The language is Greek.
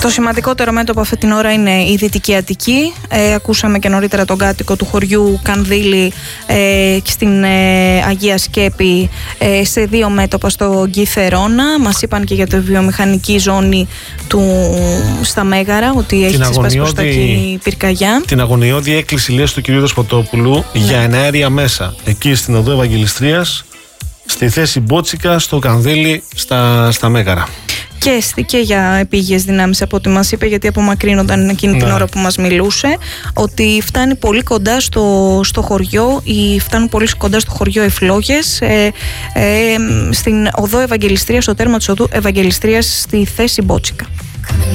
Το σημαντικότερο μέτωπο αυτή την ώρα είναι η Δυτική Αττική. Ακούσαμε και νωρίτερα τον κάτοικο του χωριού Κανδύλη στην Αγία Σκέπη σε 2 μέτωπα στο Γκυθερώνα. Μας είπαν και για τη βιομηχανική ζώνη στα Μέγαρα ότι έχει ξεσπάσει προς τα εκεί πυρκαγιά. Την αγωνιώδη έκκληση, λέει, του κ. Δεσποτόπουλου για εναέρια μέσα εκεί στην οδό Ευαγγελιστρίας, στη θέση Μπότσικα, στο Κανδύλη, στα Μέγαρα. Και για επίγειες δυνάμεις από ό,τι μας είπε, γιατί απομακρύνονταν εκείνη την ώρα που μας μιλούσε, ότι φτάνει πολύ κοντά στο χωριό, φτάνουν πολύ κοντά στο χωριό Εφλόγες, στην οδό Ευαγγελιστρίας, στο τέρμα της οδού Ευαγγελιστρίας, στη θέση Μπότσικα.